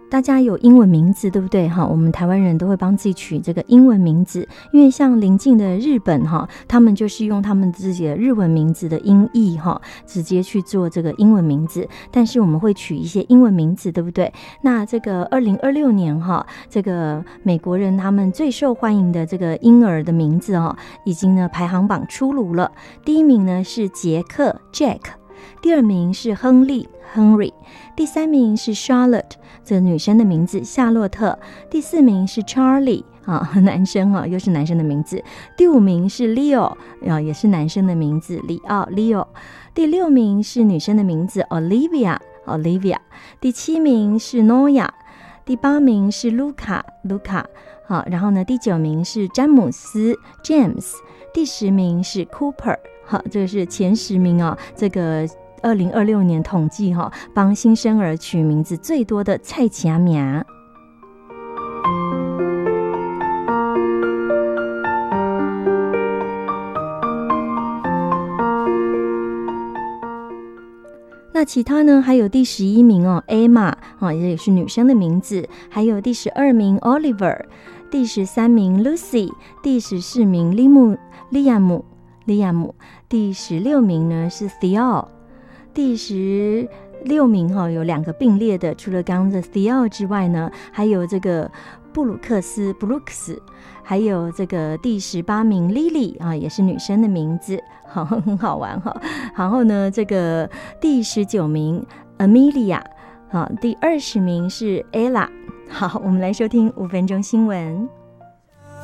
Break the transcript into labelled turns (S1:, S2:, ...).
S1: 大家有英文名字对不对？我们台湾人都会帮自己取这个英文名字，因为像邻近的日本他们就是用他们自己的日文名字的音译直接去做这个英文名字，但是我们会取一些英文名字对不对？那这个2026年这个美国人他们最受欢迎的这个婴儿的名字已经呢排行榜出炉了。第一名呢是杰克 Jack， 第二名是亨利 Henry， 第三名是 Charlotte， 这个女生的名字夏洛特，第四名是 Charlie，男生又是男生的名字。第五名是 Leo， 也是男生的名字，里奥 Leo。第六名是女生的名字 Olivia。第七名是 Noya， 第八名是 Luca。然后呢，第九名是詹姆斯 James， 第10名是 Cooper。这个是前10名这个2026年统计帮新生儿取名字最多的菜奇名。那其他呢？还有第11名Emma， 也是女生的名字，还有第12名 Oliver， 第13名 Lucy， 第14名利亚姆，第16名呢是 Theo， 第16名有2个并列的，除了刚刚的 Theo 之外呢，还有这个布鲁克斯 Brooks， 还有这个第18名 Lily 也是女生的名字，很好玩然后呢，这个第19名 Amelia， 第20名是 Ella。好，我们来收听5分钟新闻。